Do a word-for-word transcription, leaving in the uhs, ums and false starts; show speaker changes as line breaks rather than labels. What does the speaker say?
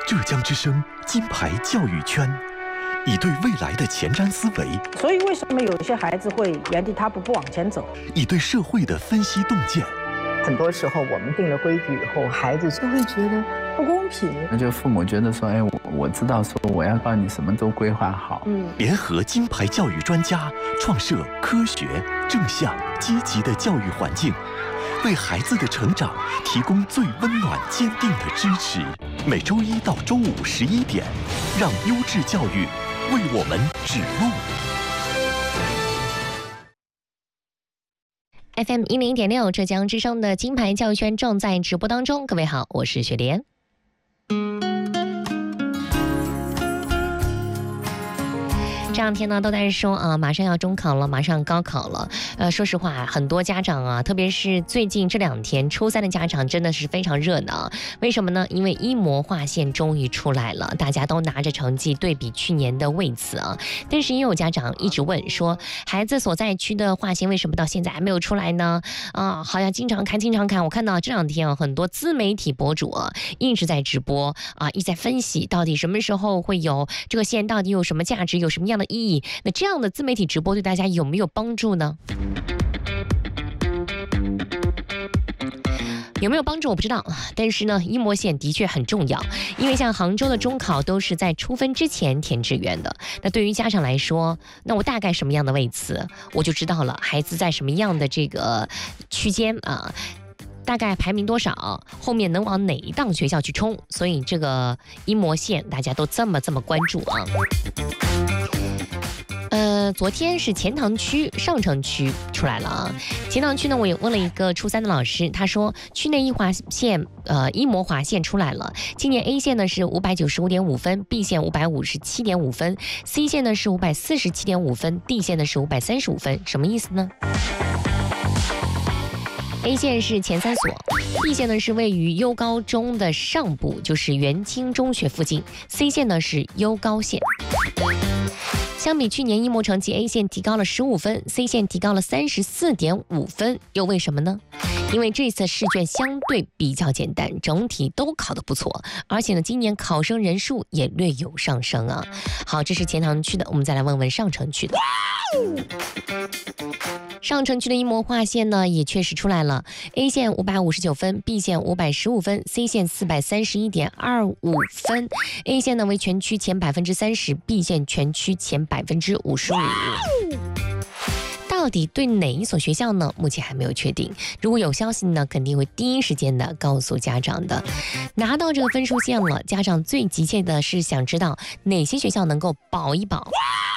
浙江之声金牌教育圈，以对未来的前瞻思维，
所以为什么有些孩子会原地踏步不往前走？
以对社会的分析洞见。
很多时候我们定了规矩以后，孩子就会觉得不公平。
那就父母觉得说，哎，我我知道说我要帮你什么都规划好。
嗯，联合金牌教育专家，创设科学、正向、积极的教育环境，为孩子的成长提供最温暖、坚定的支持。每周一到周五十一点，让优质教育为我们指路。
F M 一零点六，浙江之声的金牌教育圈正在直播当中。各位好，我是雪莲。这两天呢都在说啊，马上要中考了，马上高考了。呃，说实话，很多家长啊，特别是最近这两天，初三的家长真的是非常热闹。为什么呢？因为一模划线终于出来了，大家都拿着成绩对比去年的位次啊。但是也有家长一直问说，孩子所在区的划线为什么到现在还没有出来呢？啊，好像经常看，经常看。我看到这两天啊，很多自媒体博主啊一直在直播啊，一直在分析到底什么时候会有这个线，到底有什么价值，有什么样的意义。那这样的自媒体直播对大家有没有帮助呢？有没有帮助我不知道，但是呢，一模线的确很重要，因为像杭州的中考都是在出分之前填志愿的。那对于家长来说，那我大概什么样的位次，我就知道了孩子在什么样的这个区间啊。大概排名多少，后面能往哪一档学校去冲，所以这个一模线大家都这么这么关注啊。呃，昨天是钱塘区、上城区出来了啊。钱塘区呢，我也问了一个初三的老师，他说区内一划线，呃，一模划线出来了。今年 A 线呢是五百九十五点五分 ，B 线五百五十七点五分 ，C 线呢是五百四十七点五分 ，D 线呢是五百三十五分，什么意思呢？A 线是前三所 ，B 线呢是位于优高中的上部，就是元清中学附近 ，C 线呢是优高线。相比去年一模成绩 ，A 线提高了十五分 ，C 线提高了三十四点五分，又为什么呢？因为这次试卷相对比较简单，整体都考得不错，而且呢，今年考生人数也略有上升啊。好，这是钱塘区的，我们再来问问上城区的。上城区的一模划线呢，也确实出来了。A 线五百五十九分 ，B 线五百十五分 ，C 线四百三十一点二五分。A 线呢为全区前百分之三十 ，B 线全区前百分之五十五。到底对哪一所学校呢？目前还没有确定。如果有消息呢，肯定会第一时间的告诉家长的。拿到这个分数线了，家长最急切的是想知道哪些学校能够保一保。